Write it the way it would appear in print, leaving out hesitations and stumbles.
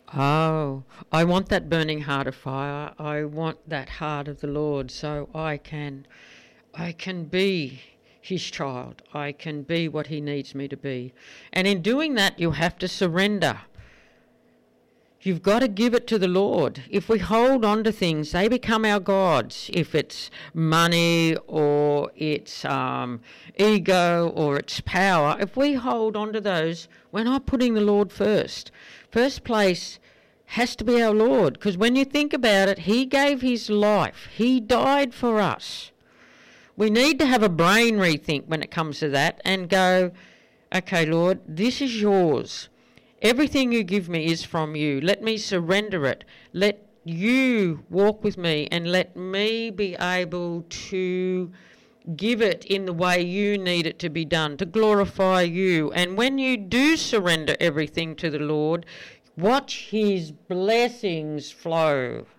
Oh, I want that burning heart of fire. I want that heart of the Lord, so I can be his child. I can be what he needs me to be. And in doing that, you have to surrender. You've got to give it to the Lord. If we hold on to things, they become our gods. If it's money or it's ego or it's power, if we hold on to those, we're not putting the Lord first. First place has to be our Lord, because when you think about it, he gave his life. He died for us. We need to have a brain rethink when it comes to that and go, okay, Lord, this is yours. Everything you give me is from you. Let me surrender it. Let you walk with me and let me be able to give it in the way you need it to be done, to glorify you. And when you do surrender everything to the Lord, watch his blessings flow.